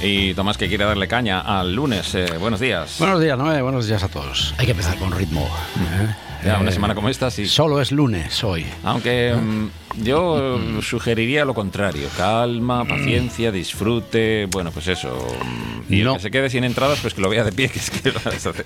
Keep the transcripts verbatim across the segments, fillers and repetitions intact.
Y Tomás, que quiere darle caña al lunes. Eh, buenos días. Buenos días, Noé. Buenos días a todos. Hay que empezar con ritmo. ¿eh? Ya, una eh, semana como esta, sí. Solo es lunes hoy. Aunque ¿eh? mm, yo mm. sugeriría lo contrario. Calma, paciencia, disfrute. Bueno, pues eso. Y no. El que se quede sin entradas, pues que lo vea de pie, que es que lo vas a hacer.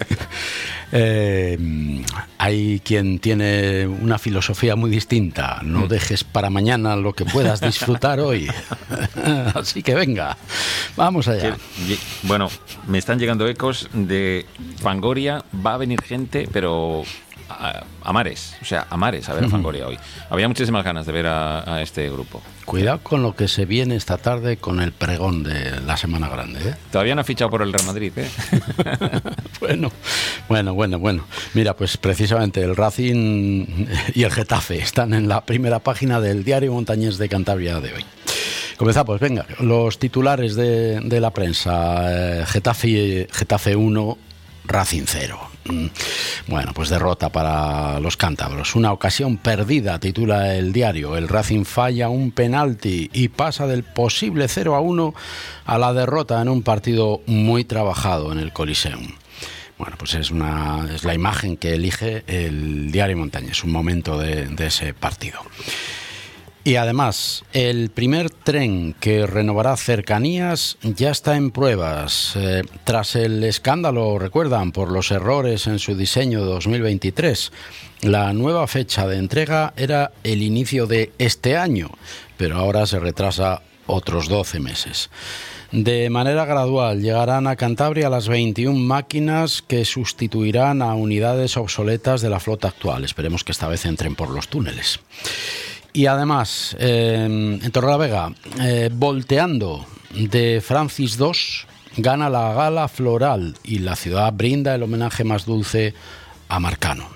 Eh, hay quien tiene una filosofía muy distinta. No mm. dejes para mañana lo que puedas disfrutar hoy. Así que venga, vamos allá. Que, bueno, me están llegando ecos de Fangoria. Va a venir gente, pero... A, a mares, o sea, a mares a ver a Fangoria hoy. Había muchísimas ganas de ver a, a este grupo. Cuidado con lo que se viene esta tarde con el pregón de la Semana Grande, ¿eh? Todavía no ha fichado por el Real Madrid, ¿eh? Bueno, bueno, bueno, bueno. Mira, pues precisamente el Racing y el Getafe están en la primera página del Diario Montañés de Cantabria de hoy. Comenzamos, venga, los titulares de, de la prensa. Eh, Getafe, Getafe uno, Racing cero. Bueno, pues derrota para los cántabros. Una ocasión perdida, titula el diario. El Racing falla un penalti y pasa del posible cero a uno a la derrota en un partido muy trabajado en el Coliseum. Bueno, pues es, una, es la imagen que elige el diario Montañés, un momento de, de ese partido. Y además, el primer tren que renovará Cercanías ya está en pruebas. Eh, tras el escándalo, recuerdan, por los errores en su diseño de dos mil veintitrés, la nueva fecha de entrega era el inicio de este año, pero ahora se retrasa otros doce meses. De manera gradual llegarán a Cantabria las veintiuna máquinas que sustituirán a unidades obsoletas de la flota actual. Esperemos que esta vez entren por los túneles. Y además, eh, en Torrelavega, eh, Volteando de Francis segundo gana la gala floral y la ciudad brinda el homenaje más dulce a Marcano.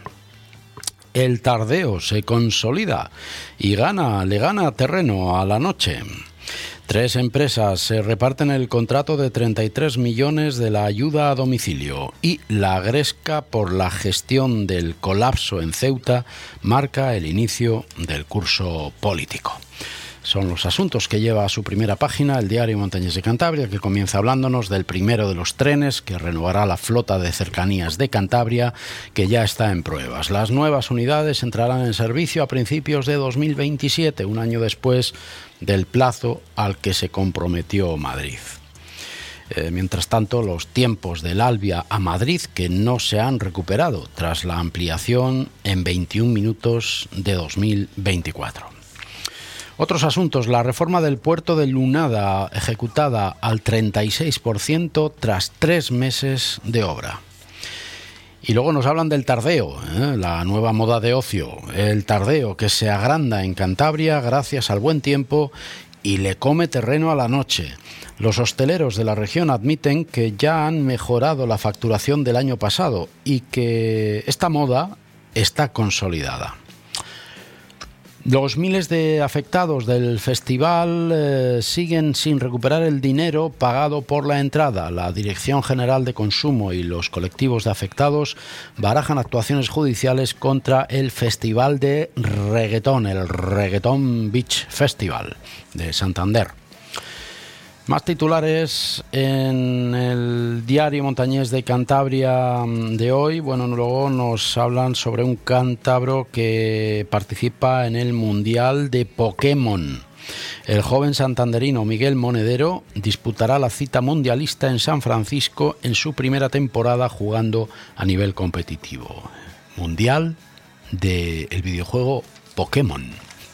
El Tardeo se consolida y gana, le gana terreno a La Noche. Tres empresas se reparten el contrato de treinta y tres millones de la ayuda a domicilio y la gresca por la gestión del colapso en Ceuta marca el inicio del curso político. Son los asuntos que lleva a su primera página el diario Montañés de Cantabria, que comienza hablándonos del primero de los trenes que renovará la flota de cercanías de Cantabria, que ya está en pruebas. Las nuevas unidades entrarán en servicio a principios de dos mil veintisiete, un año después del plazo al que se comprometió Madrid. Eh, mientras tanto, los tiempos del Albia a Madrid que no se han recuperado tras la ampliación en veintiún minutos de dos mil veinticuatro. Otros asuntos, la reforma del puerto de Lunada ejecutada al treinta y seis por ciento tras tres meses de obra. Y luego nos hablan del Tardeo, ¿eh? La nueva moda de ocio, el Tardeo que se agranda en Cantabria gracias al buen tiempo y le come terreno a La Noche. Los hosteleros de la región admiten que ya han mejorado la facturación del año pasado y que esta moda está consolidada. Los miles de afectados del festival eh, siguen sin recuperar el dinero pagado por la entrada. La Dirección General de Consumo y los colectivos de afectados barajan actuaciones judiciales contra el Festival de Reggaetón, el Reggaetón Beach Festival de Santander. Más titulares en el diario Montañés de Cantabria de hoy. Bueno, luego nos hablan sobre un cántabro que participa en el Mundial de Pokémon. El joven santanderino Miguel Monedero disputará la cita mundialista en San Francisco en su primera temporada jugando a nivel competitivo. Mundial del videojuego Pokémon.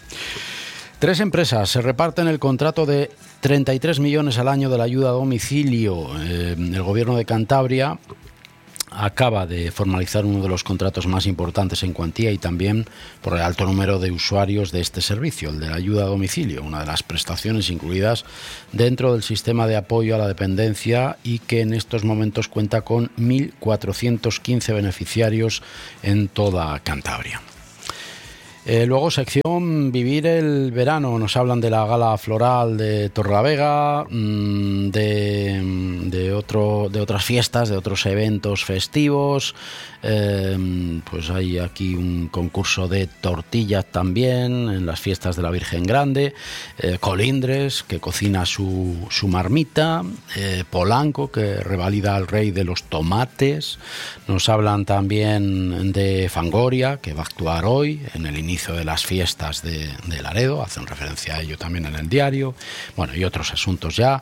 Tres empresas se reparten el contrato de treinta y tres millones al año de la ayuda a domicilio. Eh, el gobierno de Cantabria acaba de formalizar uno de los contratos más importantes en cuantía y también por el alto número de usuarios de este servicio, el de la ayuda a domicilio, una de las prestaciones incluidas dentro del sistema de apoyo a la dependencia y que en estos momentos cuenta con mil cuatrocientos quince beneficiarios en toda Cantabria. Eh, luego, sección Vivir el verano. Nos hablan de la gala floral de Torrelavega, mmm, de, de, otro, de otras fiestas, de otros eventos festivos. Eh, pues hay aquí un concurso de tortillas también en las fiestas de la Virgen Grande. Eh, Colindres, que cocina su, su marmita. Eh, Polanco, que revalida al rey de los tomates. Nos hablan también de Fangoria, que va a actuar hoy en el inicio de las fiestas de, de Laredo, hacen referencia a ello también en el diario, bueno, y otros asuntos ya.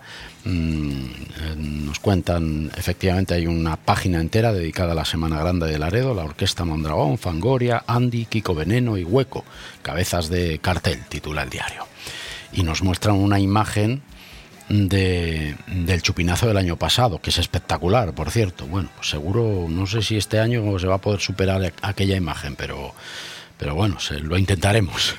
Mm, nos cuentan, efectivamente hay una página entera dedicada a la Semana Grande de Laredo, la Orquesta Mondragón, Fangoria, Andy, Kiko Veneno y Hueco, cabezas de cartel, titula el diario. Y nos muestran una imagen de, del chupinazo del año pasado, que es espectacular, por cierto. Bueno, pues seguro, no sé si este año se va a poder superar aquella imagen, pero Pero bueno, se, lo intentaremos.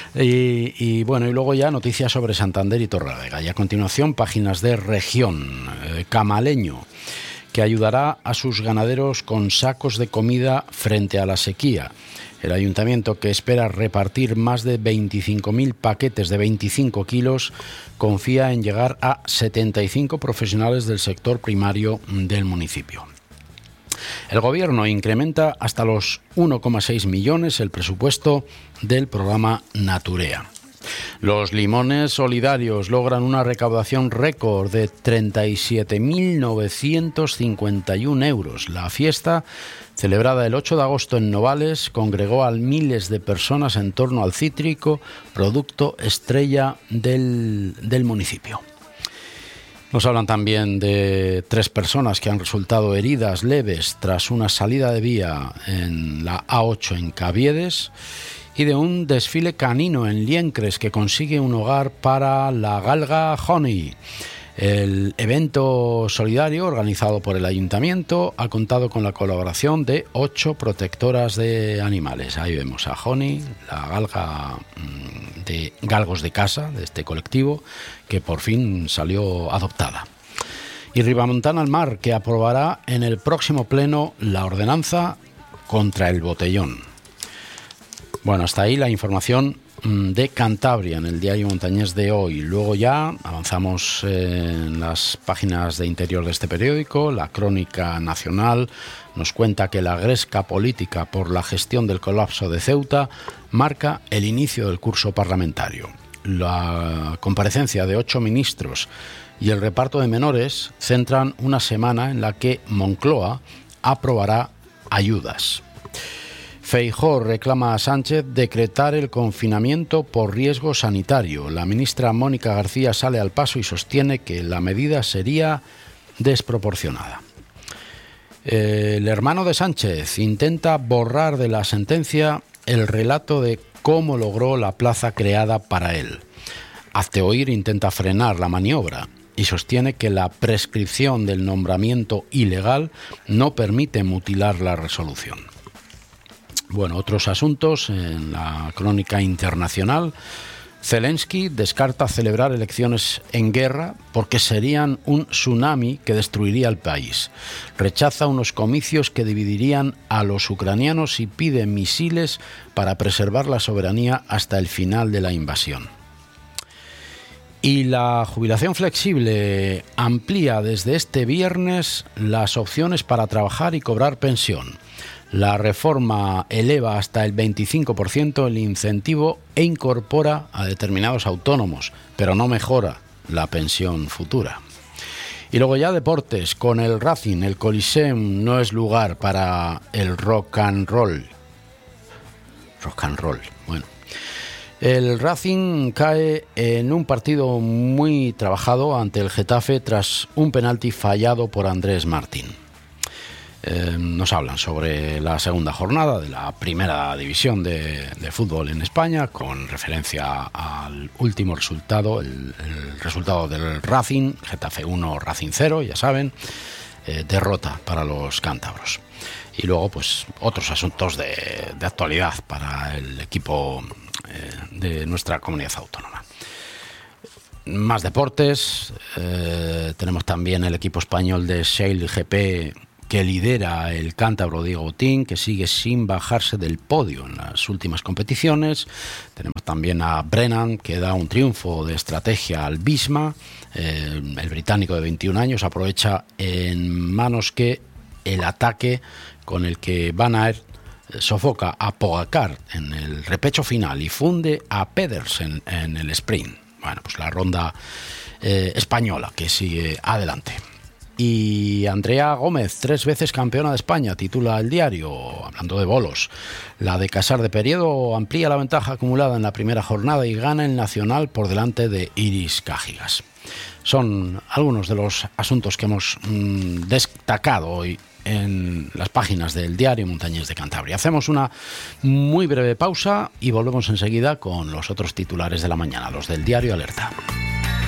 Y, y bueno, y luego ya noticias sobre Santander y Torrelavega. Y a continuación, páginas de región. Eh, Camaleño, que ayudará a sus ganaderos con sacos de comida frente a la sequía. El ayuntamiento, que espera repartir más de veinticinco mil paquetes de veinticinco kilos, confía en llegar a setenta y cinco profesionales del sector primario del municipio. El Gobierno incrementa hasta los uno coma seis millones el presupuesto del programa Naturea. Los limones solidarios logran una recaudación récord de treinta y siete mil novecientos cincuenta y uno euros. La fiesta, celebrada el ocho de agosto en Novales, congregó a miles de personas en torno al cítrico, producto estrella del, del municipio. Nos hablan también de tres personas que han resultado heridas leves tras una salida de vía en la A ocho en Caviedes y de un desfile canino en Liencres que consigue un hogar para la galga Honey. El evento solidario organizado por el ayuntamiento ha contado con la colaboración de ocho protectoras de animales. Ahí vemos a Honey, la galga de galgos de casa de este colectivo, que por fin salió adoptada. Y Ribamontana al Mar, que aprobará en el próximo pleno la ordenanza contra el botellón. Bueno, hasta ahí la información de Cantabria en el diario montañés de hoy. Luego ya avanzamos en las páginas de interior de este periódico. La Crónica Nacional nos cuenta que la gresca política por la gestión del colapso de Ceuta marca el inicio del curso parlamentario. La comparecencia de ocho ministros y el reparto de menores centran una semana en la que Moncloa aprobará ayudas. Feijóo reclama a Sánchez decretar el confinamiento por riesgo sanitario. La ministra Mónica García sale al paso y sostiene que la medida sería desproporcionada. El hermano de Sánchez intenta borrar de la sentencia el relato de cómo logró la plaza creada para él. Hazte oír intenta frenar la maniobra y sostiene que la prescripción del nombramiento ilegal no permite mutilar la resolución. Bueno, otros asuntos en la Crónica Internacional. Zelensky descarta celebrar elecciones en guerra porque serían un tsunami que destruiría el país. Rechaza unos comicios que dividirían a los ucranianos y pide misiles para preservar la soberanía hasta el final de la invasión. Y la jubilación flexible amplía desde este viernes las opciones para trabajar y cobrar pensión. La reforma eleva hasta el veinticinco por ciento el incentivo e incorpora a determinados autónomos, pero no mejora la pensión futura. Y luego ya deportes, con el Racing, el Coliseum no es lugar para el rock and roll. Rock and roll, bueno. El Racing cae en un partido muy trabajado ante el Getafe tras un penalti fallado por Andrés Martín. Eh, nos hablan sobre la segunda jornada de la primera división de, de fútbol en España, con referencia al último resultado, el, el resultado del Racing, Getafe uno, Racing cero, ya saben, eh, derrota para los cántabros. Y luego, pues, otros asuntos de, de actualidad para el equipo eh, de nuestra comunidad autónoma. Más deportes, eh, tenemos también el equipo español de Sail G P que lidera el cántabro Diego Otín, que sigue sin bajarse del podio en las últimas competiciones. Tenemos también a Brennan, que da un triunfo de estrategia al Visma. Eh, el británico de veintiún años aprovecha en manos que el ataque con el que Van Aert sofoca a Pogacar en el repecho final y funde a Pedersen en el sprint. Bueno, pues la ronda eh, española que sigue adelante. Y Andrea Gómez, tres veces campeona de España, titula el diario, hablando de bolos. La de Casar de Periedo amplía la ventaja acumulada en la primera jornada y gana el nacional por delante de Iris Cájigas. Son algunos de los asuntos que hemos mmm, destacado hoy en las páginas del diario Montañés de Cantabria. Hacemos una muy breve pausa y volvemos enseguida con los otros titulares de la mañana, los del diario Alerta.